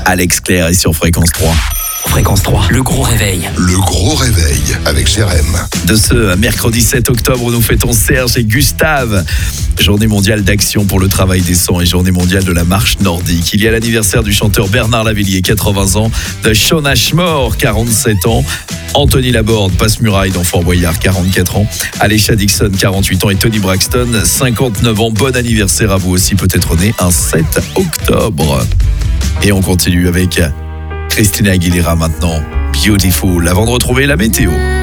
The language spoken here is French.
Alex Claire est sur Fréquence 3. Fréquence 3, le gros réveil. Le gros réveil avec Jérém. De ce mercredi 7 octobre, nous fêtons Serge et Gustave. Journée mondiale d'action pour le travail décent et journée mondiale de la marche nordique. Il y a l'anniversaire du chanteur Bernard Lavilliers, 80 ans, de Shaun Ashmore, 47 ans, Anthony Laborde, passe-muraille dans Fort Boyard, 44 ans, Alesha Dixon, 48 ans et Tony Braxton, 59 ans. Bon anniversaire à vous aussi, peut-être né un 7 octobre. Et on continue avec Christina Aguilera maintenant, Beautiful, avant de retrouver la météo.